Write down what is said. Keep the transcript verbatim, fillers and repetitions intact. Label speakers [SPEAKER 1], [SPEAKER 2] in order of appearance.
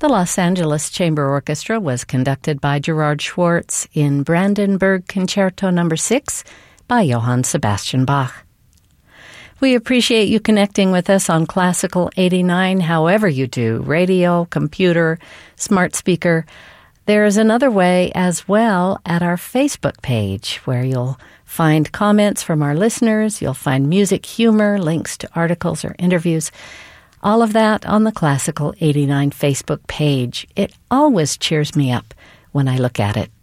[SPEAKER 1] The Los Angeles Chamber Orchestra was conducted by Gerard Schwartz in Brandenburg Concerto Number six by Johann Sebastian Bach. We appreciate you connecting with us on Classical eighty-nine, however you do, radio, computer, smart speaker. There is another way as well at our Facebook page, where you'll find comments from our listeners, you'll find music, humor, links to articles or interviews, all of that on the Classical eighty-nine Facebook page. It always cheers me up when I look at it.